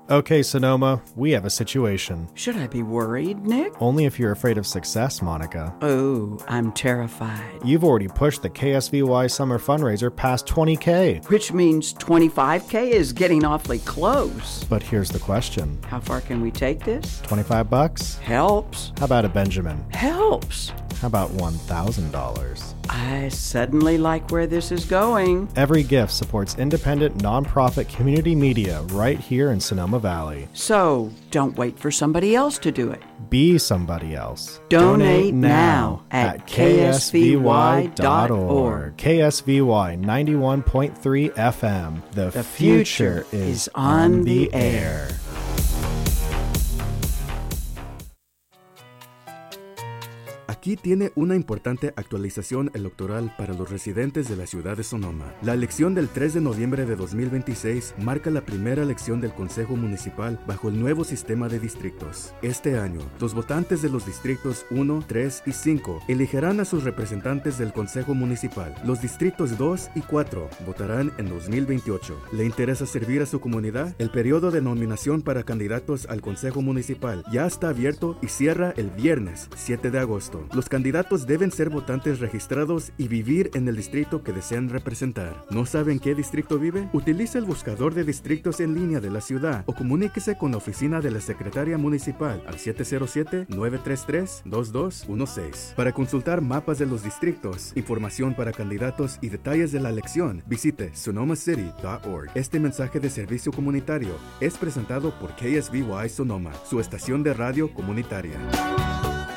Okay, Sonoma, we have a situation. Should I be worried, Nick? Only if you're afraid of success, Monica. Oh, I'm terrified. You've already pushed the KSVY summer fundraiser past 20K. Which means 25K is getting awfully close. But here's the question. How far can we take this? $25? Helps. How about a Benjamin? Helps. How about $1,000? I suddenly like where this is going. Every gift supports independent, nonprofit community media right here in Sonoma Valley. So, don't wait for somebody else to do it. Be somebody else. Donate now at ksvy.org. KSVY 91.3 FM. The future is on the air. Aquí tiene una importante actualización electoral para los residentes de la ciudad de Sonoma. La elección del 3 de noviembre de 2026 marca la primera elección del Consejo Municipal bajo el nuevo sistema de distritos. Este año, los votantes de los distritos 1, 3 y 5 elegirán a sus representantes del Consejo Municipal. Los distritos 2 y 4 votarán en 2028. ¿Le interesa servir a su comunidad? El periodo de nominación para candidatos al Consejo Municipal ya está abierto y cierra el viernes 7 de agosto. Los candidatos deben ser votantes registrados y vivir en el distrito que desean representar. ¿No saben qué distrito vive? Utilice el buscador de distritos en línea de la ciudad o comuníquese con la oficina de la secretaria municipal al 707-933-2216. Para consultar mapas de los distritos, información para candidatos y detalles de la elección, visite sonomacity.org. Este mensaje de servicio comunitario es presentado por KSVY Sonoma, su estación de radio comunitaria.